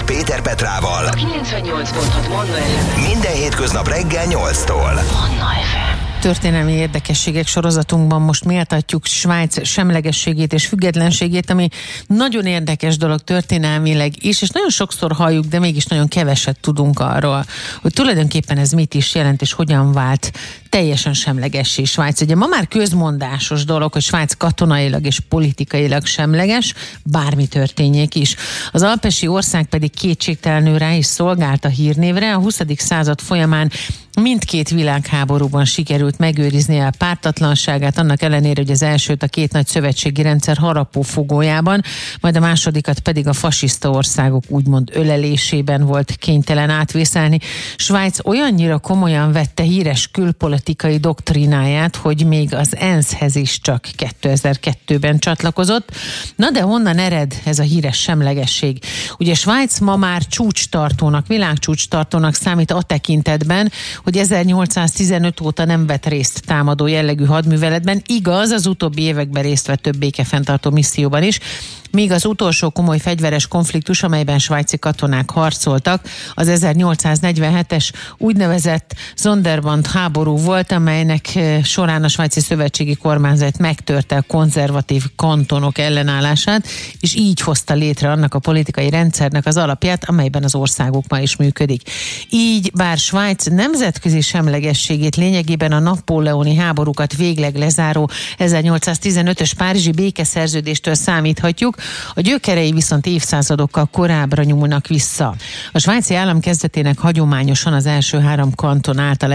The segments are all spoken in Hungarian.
Péter Petrával. A 98.6 Manna FM. Minden hétköznap reggel 8-tól. Manna FM. Történelmi érdekességek sorozatunkban most méltatjuk Svájc semlegességét és függetlenségét, ami nagyon érdekes dolog történelmileg is, és nagyon sokszor halljuk, de mégis nagyon keveset tudunk arról, hogy tulajdonképpen ez mit is jelent, és hogyan vált teljesen semlegessé Svájc. Ugye ma már közmondásos dolog, hogy Svájc katonailag és politikailag semleges, bármi történjék is. Az alpesi ország pedig kétségtelenül rá is szolgált a hírnévre. A 20. század folyamán mindkét világháborúban sikerült megőriznie a pártatlanságát, annak ellenére, hogy az elsőt a két nagy szövetségi rendszer harapófogójában, majd a másodikat pedig a fasiszta országok úgymond ölelésében volt kénytelen átvészelni. Svájc olyannyira komolyan vette híres külpolitikai doktrináját, hogy még az ENSZ-hez is csak 2002-ben csatlakozott. Na de honnan ered ez a híres semlegesség? Ugye Svájc ma már csúcstartónak, világcsúcstartónak számít a tekintetben, hogy 1815 óta nem vett részt támadó jellegű hadműveletben. Igaz, az utóbbi években részt vett több békefenntartó misszióban is, míg az utolsó komoly fegyveres konfliktus, amelyben svájci katonák harcoltak, az 1847-es úgynevezett Sonderbund háború volt, amelynek során a svájci szövetségi kormányzat megtörte a konzervatív kantonok ellenállását, és így hozta létre annak a politikai rendszernek az alapját, amelyben az országok ma is működik. Így, bár Svájc nemzetközi semlegességét lényegében a napóleoni háborúkat végleg lezáró 1815-ös párizsi békeszerződéstől számíthatjuk, a gyökerei viszont évszázadokkal korábbra nyúlnak vissza. A svájci állam kezdetének hagyományosan az első három kanton által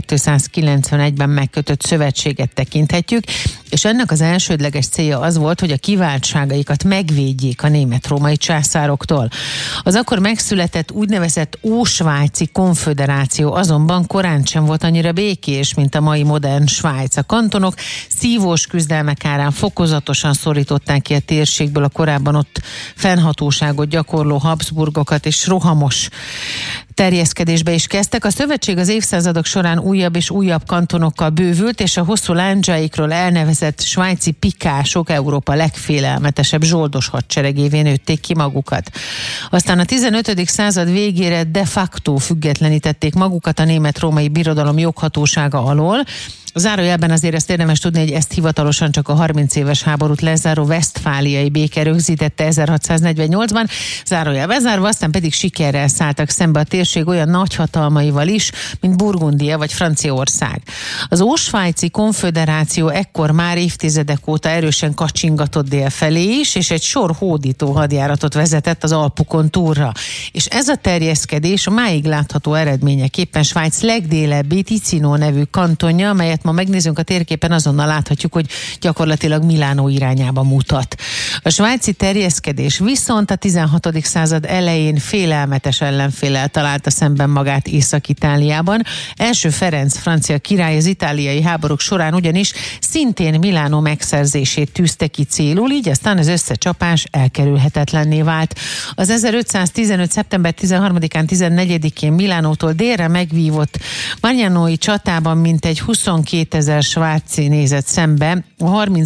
1291-ben megkötött szövetséget tekinthetjük, és ennek az elsődleges célja az volt, hogy a kiváltságaikat megvédjék a német-római császároktól. Az akkor megszületett úgynevezett Ósvájci konföderáció azonban korán sem volt annyira békés, mint a mai modern Svájc. A kantonok szívós küzdelmek árán fokozatosan szorították ki a térségből a korábban ott fennhatóságot gyakorló Habsburgokat, és rohamos terjeszkedésbe is kezdtek. A szövetség az évszázadok során újabb és újabb kantonokkal bővült, és a hosszú lándzsáikról elnevezett svájci pikások Európa legfélelmetesebb zsoldos hadseregévé nőtték ki magukat. Aztán a 15. század végére de facto függetlenítették magukat a német-római birodalom joghatósága alól. Zárójelben azért ezt érdemes tudni, hogy ezt hivatalosan csak a 30 éves háborút lezáró vesztfáliai béke rögzítette 1648-ban, zárójelben zárva, aztán pedig sikerrel szálltak szembe a térség olyan nagyhatalmaival is, mint Burgundia vagy Franciaország. Az Ósvájci konföderáció ekkor már évtizedek óta erősen kacsingatott dél felé is, és egy sor hódító hadjáratot vezetett az Alpokon túlra. És ez a terjeszkedés a máig látható eredményeképpen Svájc legdélebbi Ticino nevű kantonja, amelyet ma megnézzünk a térképen, azonnal láthatjuk, hogy gyakorlatilag Milánó irányába mutat. A svájci terjeszkedés viszont a 16. század elején félelmetes ellenféllel találta szemben magát Észak-Itáliában. Első Ferenc francia király az itáliai háborúk során ugyanis szintén Milánó megszerzését tűzte ki célul, így aztán az összecsapás elkerülhetetlenné vált. Az 1515. szeptember 13-án, 14-én Milánótól délre megvívott Magnanoi csatában mintegy 22 000 svájci nézett szembe a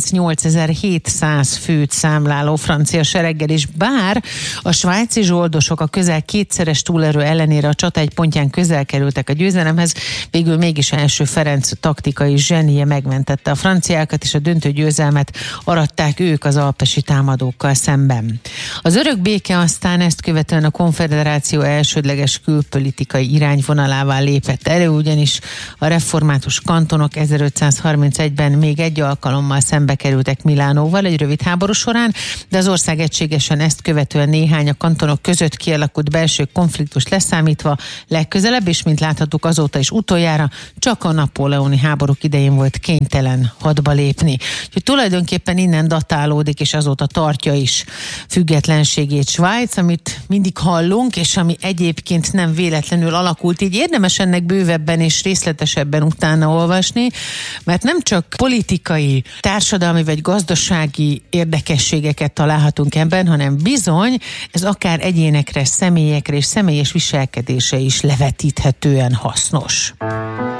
38.700 főt számláló francia sereggel, és bár a svájci zsoldosok a közel kétszeres túlerő ellenére a csata egy pontján közel kerültek a győzelemhez, végül mégis első Ferenc taktikai zsenie megmentette a franciákat, és a döntő győzelmet aratták ők az alpesi támadókkal szemben. Az örök béke aztán ezt követően a konfederáció elsődleges külpolitikai irányvonalává lépett elő, ugyanis a református kantonok 1531-ben még egy alkalommal szembe kerültek Milánóval egy rövid háború során, de az ország egységesen ezt követően néhány a kantonok között kialakult belső konfliktus leszámítva legközelebb, és mint láthattuk azóta is utoljára csak a napóleoni háborúk idején volt kénytelen hadba lépni. Úgyhogy tulajdonképpen innen datálódik, és azóta tartja is függetlenségét Svájc, amit mindig hallunk, és ami egyébként nem véletlenül alakult, így érdemes ennek bővebben és részletesebben utána olvasni, mert nem csak politikai, társadalmi vagy gazdasági érdekességeket találhatunk ebben, hanem bizony ez akár egyénekre, személyekre és személyes viselkedése is levetíthetően hasznos.